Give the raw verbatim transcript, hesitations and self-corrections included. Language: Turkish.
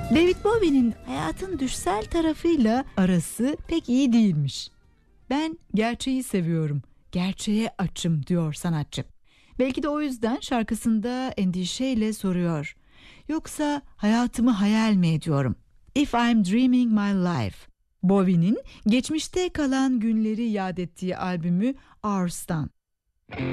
David Bowie'nin hayatın düşsel tarafıyla arası pek iyi değilmiş. Ben gerçeği seviyorum, gerçeğe açım diyor sanatçı. Belki de o yüzden şarkısında endişeyle soruyor. Yoksa hayatımı hayal mi ediyorum? If I'm Dreaming My Life. Bowie'nin geçmişte kalan günleri yad ettiği albümü Hours'tan.